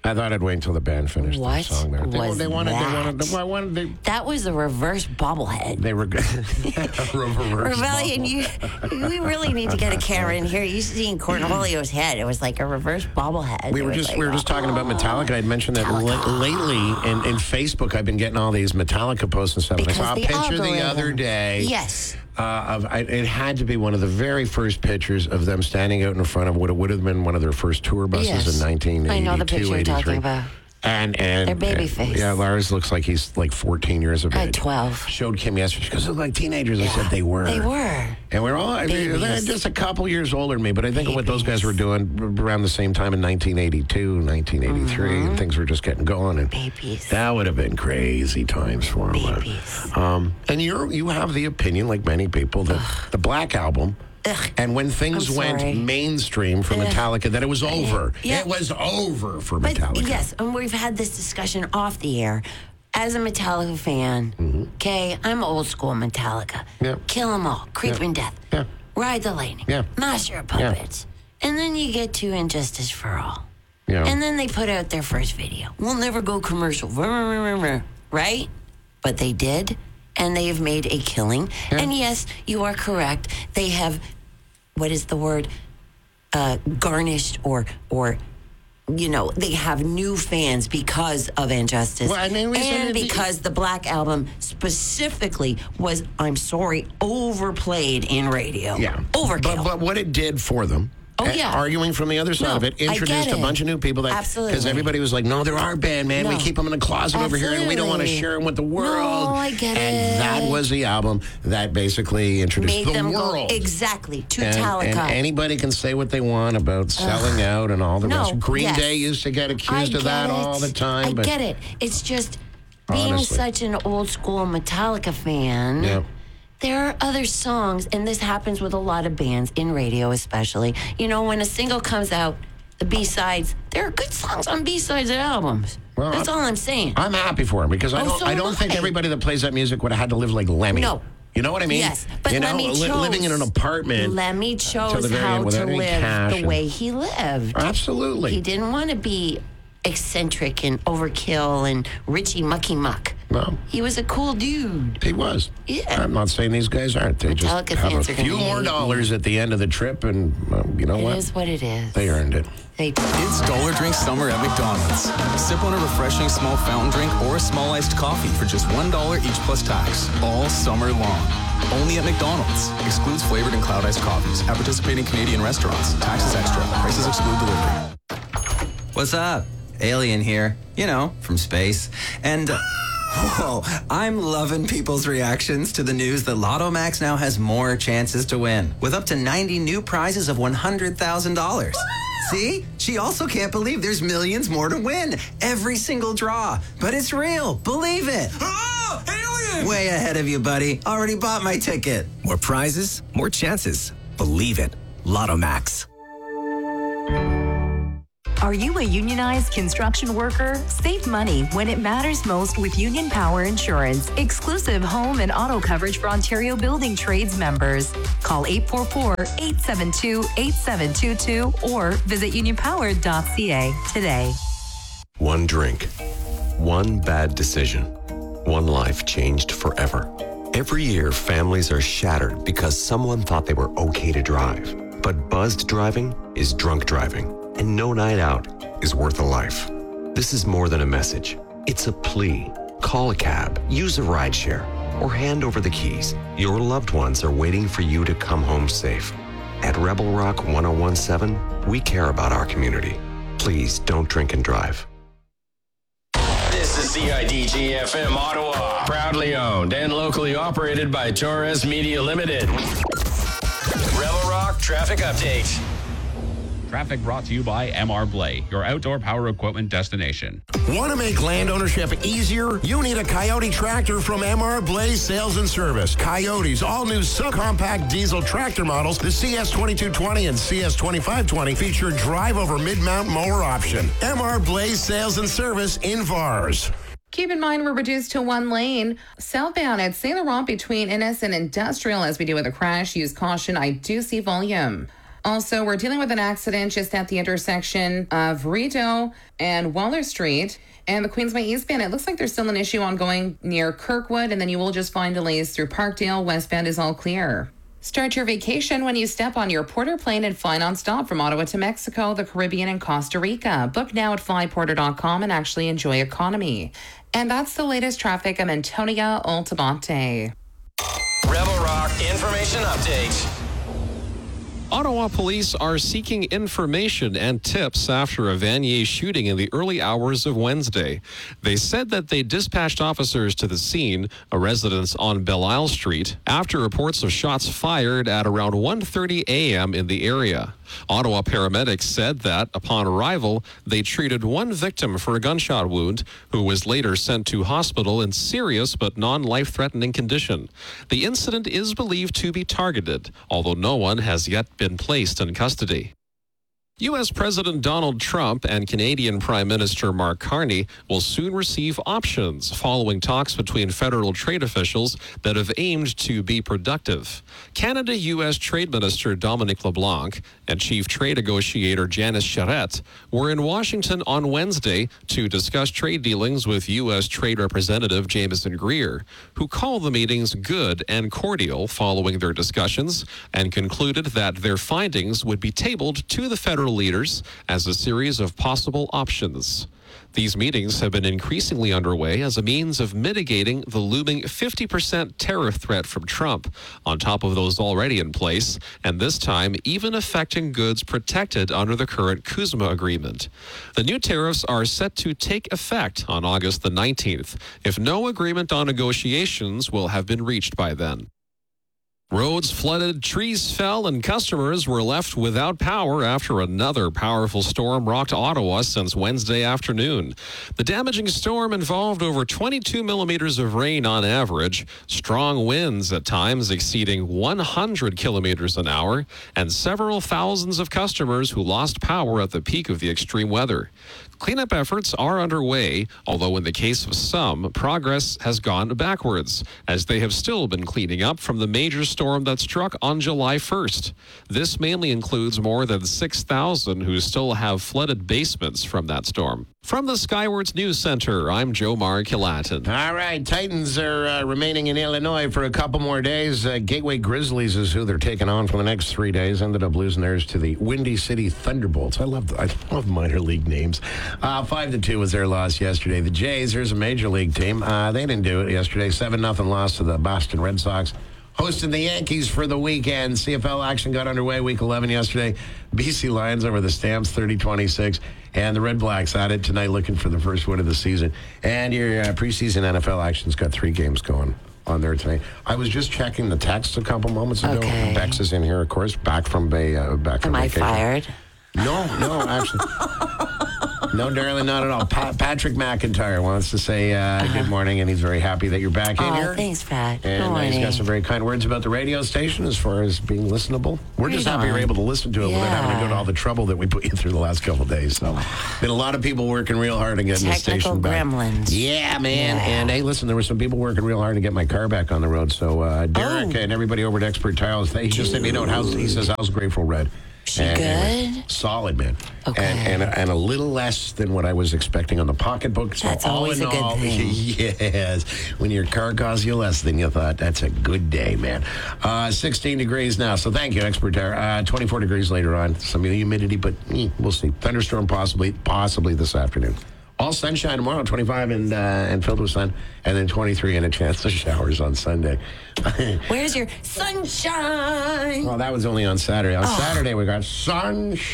I thought I'd wait until the band finished the What song there. was They wanted. that? That was a reverse bobblehead. They were reverse Rebellion, we really need to get a camera in here. You seen Cornholio's head. It was like a reverse bobblehead. We were just talking about Metallica. I'd mentioned that lately in Facebook. I've been getting all these Metallica posts and stuff. And I saw a picture the other day. Yes. It had to be one of the very first pictures of them standing out in front of what would have been one of their first tour buses in 1982, I know the picture you're talking about. And their baby face. Yeah, Lars looks like he's like 14 years of age. 12. Showed Kim yesterday. She goes, look like teenagers. I said they were. They were. And we're all they're just a couple years older than me. But I think what those guys were doing around the same time in 1982, 1983, and things were just getting going. And that would have been crazy times for them. And you have the opinion, like many people, that the Black Album. And when things went mainstream for Metallica, that it was over. Yeah. It was over for Metallica. Yes, and we've had this discussion off the air. As a Metallica fan, okay, I'm old school Metallica. Yeah. Kill 'em all, Creeping Death, Ride the Lightning, Master of Puppets. And then you get to Injustice for All. Yeah. And then they put out their first video. We'll never go commercial, right? But they did, and they have made a killing. Yeah. And yes, you are correct. They have, what is the word? Garnished or they have new fans because of Injustice. Well, and because the Black Album specifically was, I'm sorry, overplayed in radio. Yeah. Overkill. But what it did for them, arguing from the other side of it, introduced a bunch of new people. Because everybody was like, no, they're our band, man. We keep them in the closet over here, and we don't want to share them with the world. No, I get and that was the album that basically introduced the world. Exactly, to and Metallica. And anybody can say what they want about selling out and all the rest. Green Day used to get accused of that all the time. I get it. It's just being such an old school Metallica fan. Yeah. There are other songs, and this happens with a lot of bands, in radio especially. When a single comes out, the B-sides, there are good songs on B-sides of albums. Well, That's all I'm saying. I'm happy for him because I don't think everybody that plays that music would have had to live like Lemmy. No. You know what I mean? Yes, but Lemmy chose. Living in an apartment. Lemmy chose how to live the way he lived. Absolutely. He didn't want to be eccentric and overkill and Richie Mucky Muck. No. He was a cool dude. He was. Yeah. I'm not saying these guys aren't. They just have a few more dollars at the end of the trip, and you know what? It is what it is. They earned it. It's Dollar Drink Summer at McDonald's. Sip on a refreshing small fountain drink or a small iced coffee for just $1 each plus tax, all summer long. Only at McDonald's. Excludes flavored and cloud iced coffees. At participating Canadian restaurants. Taxes extra. Prices exclude delivery. What's up? Alien here. From space. And... Whoa, I'm loving people's reactions to the news that Lotto Max now has more chances to win, with up to 90 new prizes of $100,000. See? She also can't believe there's millions more to win. Every single draw. But it's real. Believe it. Oh, alien! Way ahead of you, buddy. Already bought my ticket. More prizes, more chances. Believe it. Lotto Max. Are you a unionized construction worker? Save money when it matters most with Union Power Insurance. Exclusive home and auto coverage for Ontario Building Trades members. Call 844-872-8722 or visit unionpower.ca today. One drink, one bad decision, one life changed forever. Every year, families are shattered because someone thought they were okay to drive. But buzzed driving is drunk driving. And no night out is worth a life. This is more than a message. It's a plea. Call a cab, use a rideshare, or hand over the keys. Your loved ones are waiting for you to come home safe. At Rebel Rock 1017, we care about our community. Please don't drink and drive. This is CIDG-FM Ottawa. Proudly owned and locally operated by Torres Media Limited. Rebel Rock Traffic Update. Traffic brought to you by MR Blay, your outdoor power equipment destination. Want to make land ownership easier? You need a Coyote tractor from MR Blay Sales and Service. Coyote's all-new subcompact diesel tractor models, the CS2220 and CS2520, feature drive-over mid-mount mower option. MR Blay Sales and Service in Vars. Keep in mind, we're reduced to one lane. Southbound at Saint Laurent between Innes and Industrial. As we do with a crash, use caution. I do see volume. Also, we're dealing with an accident just at the intersection of Rideau and Waller Street. And the Queensway eastbound, it looks like there's still an issue ongoing near Kirkwood, and then you will just find delays through Parkdale. Westbound is all clear. Start your vacation when you step on your Porter plane and fly nonstop from Ottawa to Mexico, the Caribbean, and Costa Rica. Book now at flyporter.com and actually enjoy economy. And that's the latest traffic. I'm Antonia Altamonte. Rebel Rock Information Update. Ottawa police are seeking information and tips after a Vanier shooting in the early hours of Wednesday. They said that they dispatched officers to the scene, a residence on Belle-Isle Street, after reports of shots fired at around 1:30 a.m. in the area. Ottawa paramedics said that, upon arrival, they treated one victim for a gunshot wound, who was later sent to hospital in serious but non-life-threatening condition. The incident is believed to be targeted, although no one has yet been placed in custody. U.S. President Donald Trump and Canadian Prime Minister Mark Carney will soon receive options following talks between federal trade officials that have aimed to be productive. Canada-U.S. Trade Minister Dominic LeBlanc and Chief Trade Negotiator Janice Charette were in Washington on Wednesday to discuss trade dealings with U.S. Trade Representative Jameson Greer, who called the meetings good and cordial following their discussions and concluded that their findings would be tabled to the federal leaders as a series of possible options. These meetings have been increasingly underway as a means of mitigating the looming 50% tariff threat from Trump, on top of those already in place, and this time even affecting goods protected under the current CUSMA agreement. The new tariffs are set to take effect on August the 19th, if no agreement on negotiations will have been reached by then. Roads flooded, trees fell, and customers were left without power after another powerful storm rocked Ottawa since Wednesday afternoon. The damaging storm involved over 22 millimeters of rain on average, strong winds at times exceeding 100 kilometers an hour, and several thousands of customers who lost power at the peak of the extreme weather. Cleanup efforts are underway, although in the case of some, progress has gone backwards, as they have still been cleaning up from the major storm that struck on July 1st. This mainly includes more than 6,000 who still have flooded basements from that storm. From the Skywards News Center, I'm Joe Mark-Kilatin. All right, Titans are remaining in Illinois for a couple more days. Gateway Grizzlies is who they're taking on for the next 3 days. Ended up losing theirs to the Windy City Thunderbolts. I love minor league names. 5-2 was their loss yesterday. The Jays, here's a major league team. They didn't do it yesterday. 7-0 loss to the Boston Red Sox. Hosting the Yankees for the weekend. CFL action got underway week 11 yesterday. BC Lions over the Stamps 30-26. And the Red Blacks at it tonight looking for the first win of the season. And your preseason NFL action's got 3 games going on there tonight. I was just checking the text a couple moments ago. Okay. Bex is in here, of course, back from vacation. Am I fired? No, actually. No, darling, not at all. Patrick McIntyre wants to say good morning, and he's very happy that you're back in here. Thanks, Pat. And he's got some very kind words about the radio station as far as being listenable. We're just happy you're able to listen to it without having to go to all the trouble that we put you through the last couple of days. So, been a lot of people working real hard to get the station back. Gremlins. Yeah, man. Yeah. And hey, listen, there were some people working real hard to get my car back on the road. So, Derek and everybody over at Expert Tiles, he just sent me a note. He says, how's Grateful Red? She good? Solid, man. Okay. And a little less than what I was expecting on the pocketbook. So that's all always in a good all, thing. Yes. When your car costs you less than you thought, that's a good day, man. 16 degrees now. So thank you, Expert Tire. 24 degrees later on. Some of the humidity, but we'll see. Thunderstorm possibly this afternoon. All sunshine tomorrow, 25 and filled with sun, and then 23 and a chance of showers on Sunday. Where's your sunshine? Well, that was only on Saturday. On Saturday, we got sunshine.